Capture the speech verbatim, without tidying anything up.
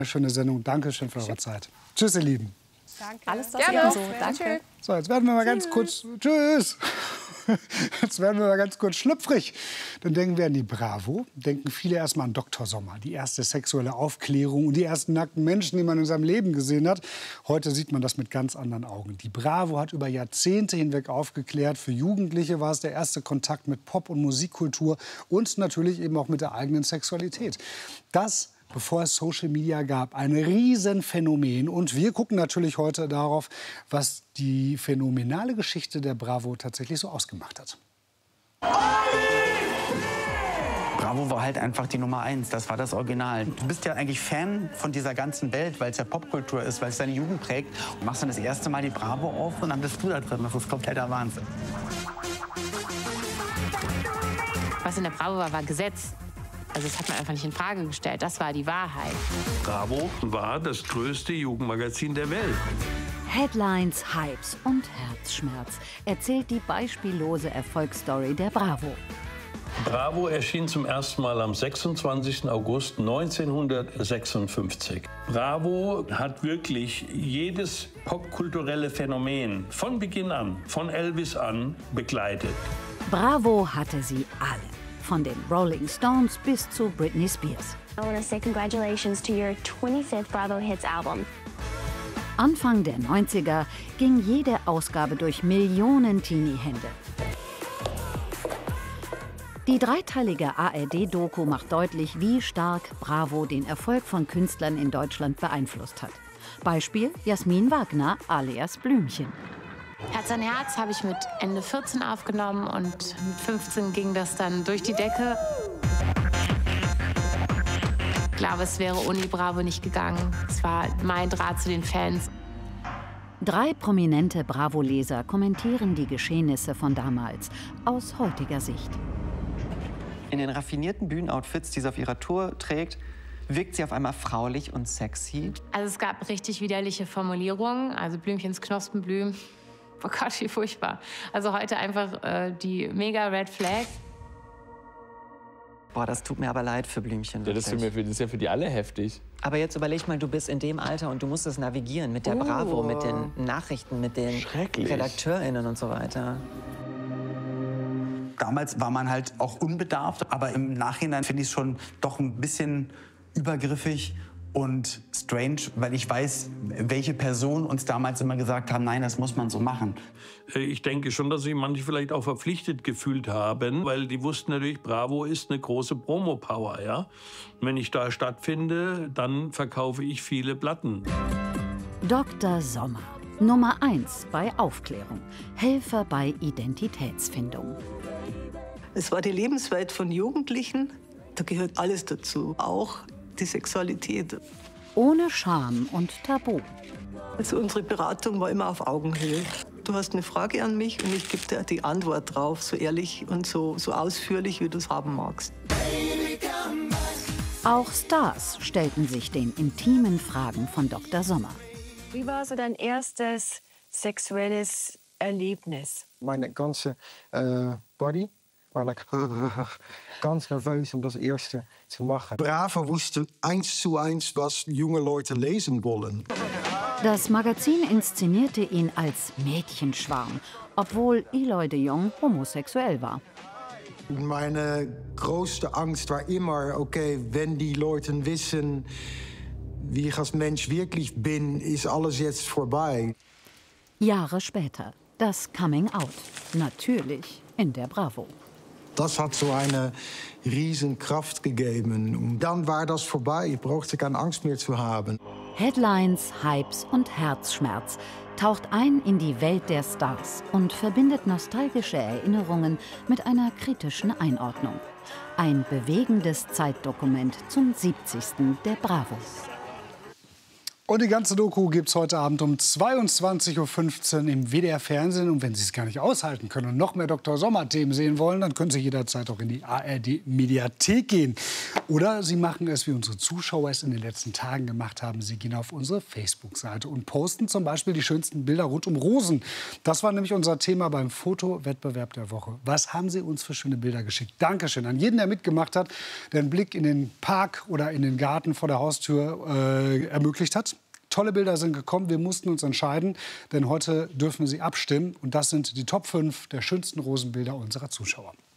Eine schöne Sendung. Dankeschön für eure Zeit. Tschüss, ihr Lieben. Danke. Alles das Gerne. so. Danke. So, jetzt werden wir mal ganz kurz. Tschüss. Jetzt werden wir mal ganz kurz schlüpfrig. Dann denken wir an die Bravo. Denken viele erstmal an Doktor Sommer. Die erste sexuelle Aufklärung und die ersten nackten Menschen, die man in seinem Leben gesehen hat. Heute sieht man das mit ganz anderen Augen. Die Bravo hat über Jahrzehnte hinweg aufgeklärt. Für Jugendliche war es der erste Kontakt mit Pop- und Musikkultur und natürlich eben auch mit der eigenen Sexualität. Das bevor es Social Media gab, ein Riesenphänomen. Und wir gucken natürlich heute darauf, was die phänomenale Geschichte der Bravo tatsächlich so ausgemacht hat. Bravo war halt einfach die Nummer eins, das war das Original. Du bist ja eigentlich Fan von dieser ganzen Welt, weil es ja Popkultur ist, weil es deine Jugend prägt. Du machst dann das erste Mal die Bravo auf und dann bist du da drin. Das ist kompletter Wahnsinn. Was in der Bravo war, war Gesetz. Also das hat man einfach nicht in Frage gestellt. Das war die Wahrheit. Bravo war das größte Jugendmagazin der Welt. Headlines, Hypes und Herzschmerz erzählt die beispiellose Erfolgsstory der Bravo. Bravo erschien zum ersten Mal am sechsundzwanzigsten August neunzehnhundertsechsundfünfzig. Bravo hat wirklich jedes popkulturelle Phänomen von Beginn an, von Elvis an, begleitet. Bravo hatte sie alle. Von den Rolling Stones bis zu Britney Spears. I want to say congratulations to your twenty-fifth Bravo Hits album. Anfang der neunziger ging jede Ausgabe durch Millionen Teenie-Hände. Die dreiteilige A R D-Doku macht deutlich, wie stark Bravo den Erfolg von Künstlern in Deutschland beeinflusst hat. Beispiel Jasmin Wagner alias Blümchen. Herz an Herz habe ich mit Ende vierzehn aufgenommen und mit fünfzehn ging das dann durch die Decke. Ich glaube, es wäre ohne die Bravo nicht gegangen. Es war mein Draht zu den Fans. Drei prominente Bravo-Leser kommentieren die Geschehnisse von damals aus heutiger Sicht. In den raffinierten Bühnenoutfits, die sie auf ihrer Tour trägt, wirkt sie auf einmal fraulich und sexy. Also es gab richtig widerliche Formulierungen, also Blümchens Knospenblüm. Oh Gott, wie furchtbar. Also heute einfach äh, die mega Red Flag. Boah, das tut mir aber leid für Blümchen. Ja, das, tut mir für, das ist ja für die alle heftig. Aber jetzt überleg mal, du bist in dem Alter und du musst es navigieren mit der Oh. Bravo, mit den Nachrichten, mit den Schrecklich. RedakteurInnen und so weiter. Damals war man halt auch unbedarft, aber im Nachhinein finde ich es schon doch ein bisschen übergriffig und strange, weil ich weiß, welche Personen uns damals immer gesagt haben, nein, das muss man so machen. Ich denke schon, dass sich manche vielleicht auch verpflichtet gefühlt haben, weil die wussten natürlich, Bravo ist eine große Promo-Power. Ja? Wenn ich da stattfinde, dann verkaufe ich viele Platten. Doktor Sommer, Nummer eins bei Aufklärung, Helfer bei Identitätsfindung. Es war die Lebenswelt von Jugendlichen, da gehört alles dazu, auch die Sexualität. Ohne Scham und Tabu. Also unsere Beratung war immer auf Augenhöhe. Du hast eine Frage an mich und ich gebe dir die Antwort drauf, so ehrlich und so, so ausführlich, wie du es haben magst. Auch Stars stellten sich den intimen Fragen von Doktor Sommer. Wie war so dein erstes sexuelles Erlebnis? Meine ganze äh, Body war like, ganz nervös, um das erste zu machen. Bravo wusste eins zu eins, was junge Leute lesen wollen. Das Magazin inszenierte ihn als Mädchenschwarm, obwohl Eloy de Jong homosexuell war. Meine größte Angst war immer, okay, wenn die Leute wissen, wie ich als Mensch wirklich bin, ist alles jetzt vorbei. Jahre später, das Coming Out. Natürlich in der Bravo. Das hat so eine riesen Kraft gegeben. Und dann war das vorbei. Ich brauchte keine Angst mehr zu haben. Headlines, Hypes und Herzschmerz taucht ein in die Welt der Stars und verbindet nostalgische Erinnerungen mit einer kritischen Einordnung. Ein bewegendes Zeitdokument zum siebzigsten der Bravo. Und die ganze Doku gibt es heute Abend um zweiundzwanzig Uhr fünfzehn im W D R Fernsehen. Und wenn Sie es gar nicht aushalten können und noch mehr Doktor Sommer-Themen sehen wollen, dann können Sie jederzeit auch in die A R D-Mediathek gehen. Oder Sie machen es, wie unsere Zuschauer es in den letzten Tagen gemacht haben. Sie gehen auf unsere Facebook-Seite und posten zum Beispiel die schönsten Bilder rund um Rosen. Das war nämlich unser Thema beim Fotowettbewerb der Woche. Was haben Sie uns für schöne Bilder geschickt? Dankeschön an jeden, der mitgemacht hat, der einen Blick in den Park oder in den Garten vor der Haustür äh, ermöglicht hat. Tolle Bilder sind gekommen, wir mussten uns entscheiden, denn heute dürfen Sie abstimmen. Und das sind die Top fünf der schönsten Rosenbilder unserer Zuschauer.